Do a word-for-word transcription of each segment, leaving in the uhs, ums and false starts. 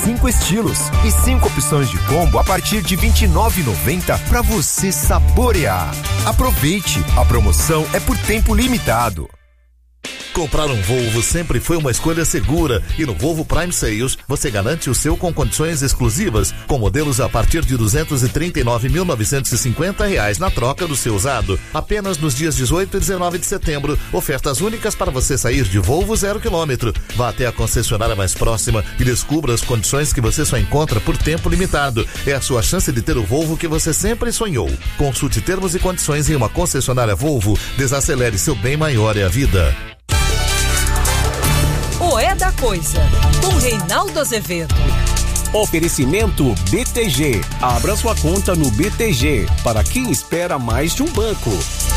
cinco estilos e cinco opções de combo a partir de vinte e nove reais e noventa centavos para você saborear. Aproveite, a promoção é por tempo limitado. Comprar um Volvo sempre foi uma escolha segura e no Volvo Prime Sales você garante o seu com condições exclusivas, com modelos a partir de duzentos e trinta e nove mil novecentos e cinquenta reais na troca do seu usado. Apenas nos dias dezoito e dezenove de setembro, ofertas únicas para você sair de Volvo zero quilômetro. Vá até a concessionária mais próxima e descubra as condições que você só encontra por tempo limitado. É a sua chance de ter o Volvo que você sempre sonhou. Consulte termos e condições em uma concessionária Volvo. Desacelere, seu bem maior é a vida. O É da Coisa, com Reinaldo Azevedo. Oferecimento B T G. Abra sua conta no B T G, para quem espera mais de um banco.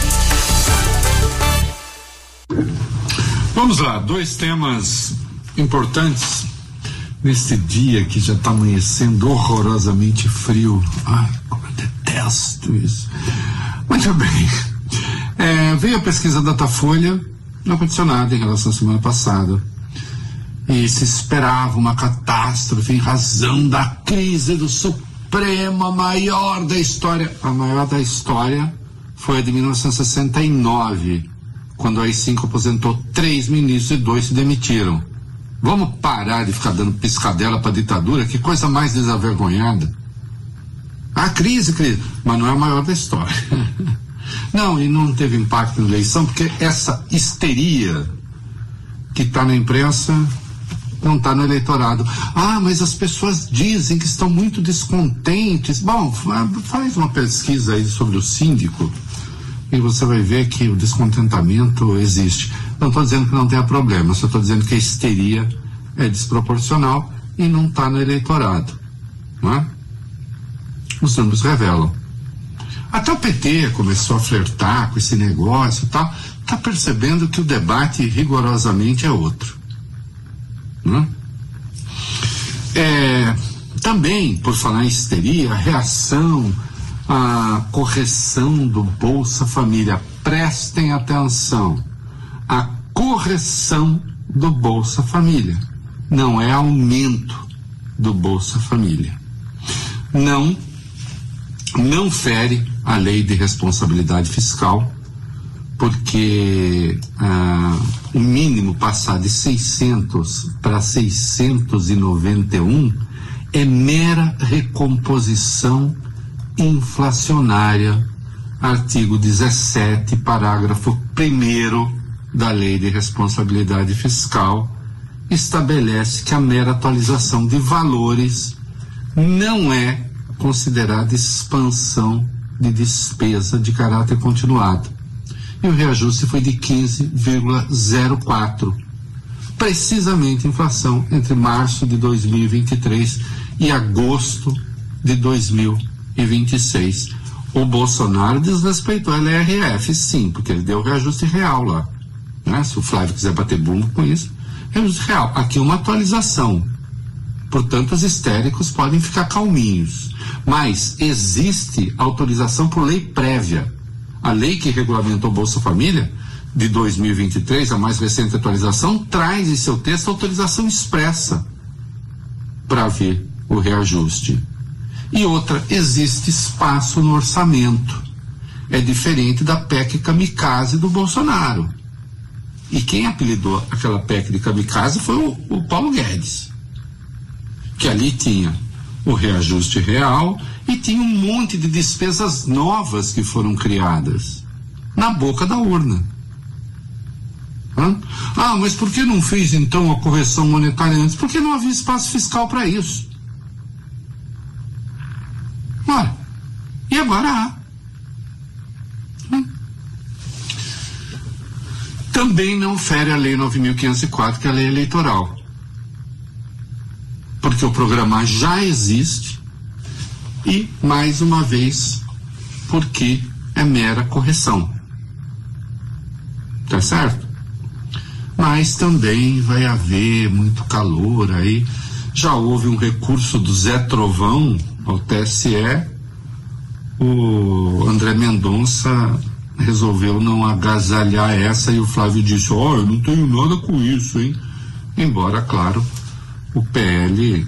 Vamos lá, dois temas importantes neste dia que já está amanhecendo horrorosamente frio. Ai, como eu detesto isso. Muito bem. É, veio a pesquisa Datafolha, não aconteceu nada em relação à semana passada. E se esperava uma catástrofe em razão da crise do Supremo, a maior da história. A maior da história foi a de mil novecentos e sessenta e nove, quando a A I cinco aposentou três ministros e dois se demitiram. Vamos parar de ficar dando piscadela para a ditadura? Que coisa mais desavergonhada. A crise, crise, mas não é a maior da história. Não, e não teve impacto na eleição, porque essa histeria que está na imprensa não está no eleitorado. Ah, mas as pessoas dizem que estão muito descontentes. Bom, faz uma pesquisa aí sobre o síndico e você vai ver que o descontentamento existe. Não estou dizendo que não tenha problema, só estou dizendo que a histeria é desproporcional e não está no eleitorado, não é? Os números revelam. Até o P T começou a flertar com esse negócio e tal, está percebendo que o debate rigorosamente é outro. Né? É, também, por falar em histeria, a reação à correção do Bolsa Família. Prestem atenção. A correção do Bolsa Família não é aumento do Bolsa Família. Não, não fere a lei de responsabilidade fiscal, porque ah, o mínimo passar de seiscentos para seiscentos e noventa e um é mera recomposição inflacionária, artigo dezessete, parágrafo primeiro da Lei de Responsabilidade Fiscal, estabelece que a mera atualização de valores não é considerada expansão de despesa de caráter continuado. E o reajuste foi de quinze vírgula zero quatro. Precisamente a inflação entre março de dois mil e vinte e três e agosto de dois mil e vinte e seis. O Bolsonaro desrespeitou a L R F, sim, porque ele deu o reajuste real lá. Né? Se o Flávio quiser bater bumbo com isso, reajuste real. Aqui é uma atualização. Portanto, os histéricos podem ficar calminhos. Mas existe autorização por lei prévia. A lei que regulamentou o Bolsa Família, de dois mil e vinte e três, a mais recente atualização, traz em seu texto autorização expressa para ver o reajuste. E outra, existe espaço no orçamento. É diferente da P E C kamikaze do Bolsonaro. E quem apelidou aquela P E C de kamikaze foi o, o Paulo Guedes, que ali tinha o reajuste real e tinha um monte de despesas novas que foram criadas na boca da urna. Hã? Ah, mas por que não fez então a correção monetária antes? Porque não havia espaço fiscal para isso. Ora, e agora há. Hã? Também não fere a Lei nove mil quinhentos e quatro, que é a lei eleitoral. Porque o programa já existe e, mais uma vez, porque é mera correção. Tá certo? Mas também vai haver muito calor aí. Já houve um recurso do Zé Trovão ao T S E. O André Mendonça resolveu não agasalhar essa e o Flávio disse, ó, oh, eu não tenho nada com isso, hein? Embora, claro, o P L